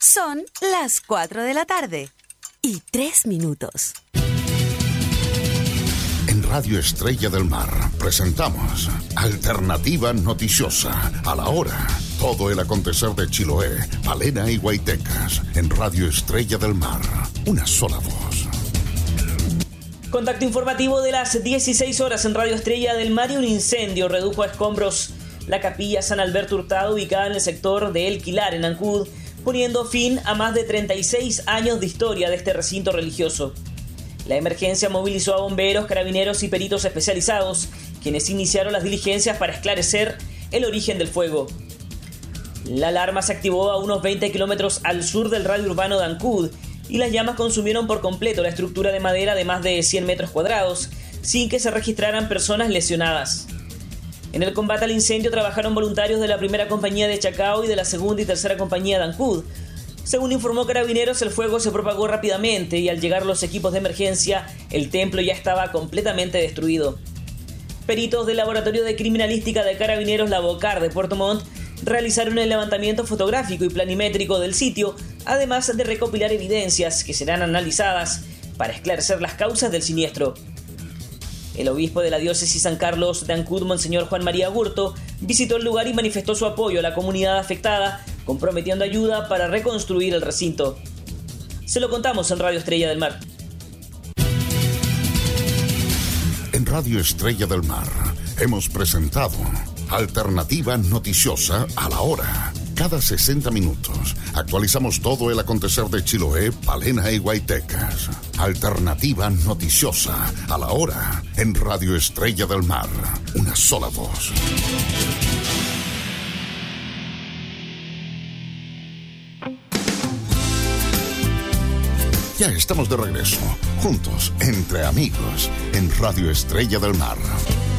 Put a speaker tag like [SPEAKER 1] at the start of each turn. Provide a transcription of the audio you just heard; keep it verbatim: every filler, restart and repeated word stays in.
[SPEAKER 1] Son las cuatro de la tarde y tres minutos.
[SPEAKER 2] En Radio Estrella del Mar presentamos Alternativa Noticiosa. A la hora, todo el acontecer de Chiloé, Palena y Guaitecas. En Radio Estrella del Mar, una sola voz.
[SPEAKER 3] Contacto informativo de las dieciséis horas en Radio Estrella del Mar. Y un incendio redujo a escombros la capilla San Alberto Hurtado, ubicada en el sector de El Quilar, en Ancud, poniendo fin a más de treinta y seis años de historia de este recinto religioso. La emergencia movilizó a bomberos, carabineros y peritos especializados, quienes iniciaron las diligencias para esclarecer el origen del fuego. La alarma se activó a unos veinte kilómetros al sur del radio urbano de Ancud y las llamas consumieron por completo la estructura de madera de más de cien metros cuadrados, sin que se registraran personas lesionadas. En el combate al incendio trabajaron voluntarios de la primera compañía de Chacao y de la segunda y tercera compañía de Ancud. Según informó Carabineros, el fuego se propagó rápidamente y al llegar los equipos de emergencia, el templo ya estaba completamente destruido. Peritos del Laboratorio de Criminalística de Carabineros La Bocar de Puerto Montt realizaron el levantamiento fotográfico y planimétrico del sitio, además de recopilar evidencias que serán analizadas para esclarecer las causas del siniestro. El obispo de la diócesis San Carlos de Ancud, Monseñor Juan María Gurto, visitó el lugar y manifestó su apoyo a la comunidad afectada, comprometiendo ayuda para reconstruir el recinto. Se lo contamos en Radio Estrella del Mar.
[SPEAKER 2] En Radio Estrella del Mar hemos presentado Alternativa Noticiosa a la hora. Cada sesenta minutos actualizamos todo el acontecer de Chiloé, Palena y Guaitecas. Alternativa Noticiosa a la hora en Radio Estrella del Mar. Una sola voz. Ya estamos de regreso, juntos, entre amigos, en Radio Estrella del Mar.